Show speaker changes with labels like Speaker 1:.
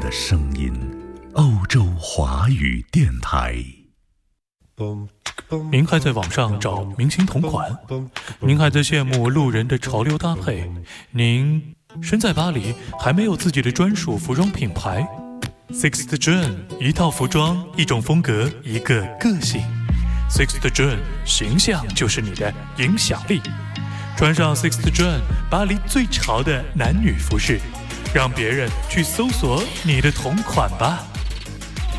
Speaker 1: 的声音，欧洲华语电台。
Speaker 2: 您还在网上找明星同款？您还在羡慕路人的潮流搭配？您身在巴黎，还没有自己的专属服装品牌？ Sixth John， 一套服装，一种风格，一个个性。Sixth John， 形象就是你的影响力。穿上 Sixth John， 巴黎最潮的男女服饰，让别人去搜索你的同款吧。